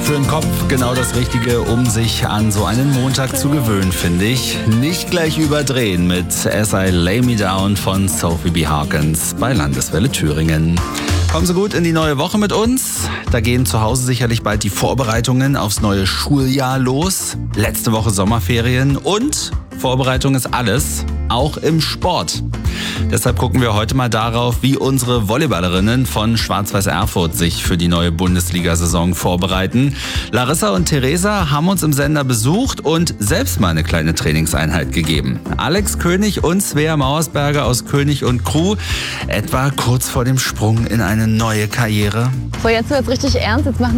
für den Kopf genau das Richtige, um sich an so einen Montag zu gewöhnen, finde ich. Nicht gleich überdrehen mit As I Lay Me Down von Sophie B. Harkins bei Landeswelle Thüringen. Kommen Sie gut in die neue Woche mit uns. Da gehen zu Hause sicherlich bald die Vorbereitungen aufs neue Schuljahr los. Letzte Woche Sommerferien und Vorbereitung ist alles, auch im Sport. Deshalb gucken wir heute mal darauf, wie unsere Volleyballerinnen von Schwarz-Weiß Erfurt sich für die neue Bundesliga-Saison vorbereiten. Larissa und Theresa haben uns im Sender besucht und selbst mal eine kleine Trainingseinheit gegeben. Alex König und Svea Mauersberger aus König und Crew, etwa kurz vor dem Sprung in eine neue Karriere. So, jetzt wird's richtig ernst. Jetzt machen